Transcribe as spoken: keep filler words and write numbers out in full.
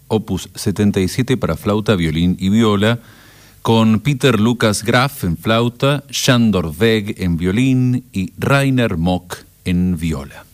opus setenta y siete para flauta, violín y viola, con Peter Lucas Graf en flauta, Sándor Weg en violín y Rainer Mock en viola.